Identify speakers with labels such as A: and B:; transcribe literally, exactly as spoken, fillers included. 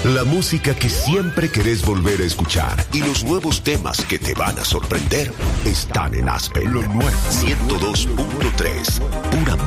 A: La música que siempre querés volver a escuchar y los nuevos temas que te van a sorprender están en Aspen. Lo nuevo. ciento dos punto tres. Pura